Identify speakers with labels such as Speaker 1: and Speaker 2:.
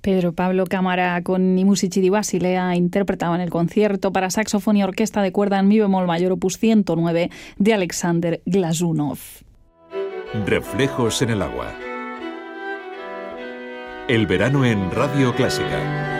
Speaker 1: Pedro Pablo Cámara con I musici di Basilea interpretaba en el concierto para saxofón y orquesta de cuerda en mi bemol mayor opus 109 de Alexander Glazunov.
Speaker 2: Reflejos en el agua. El verano en Radio Clásica.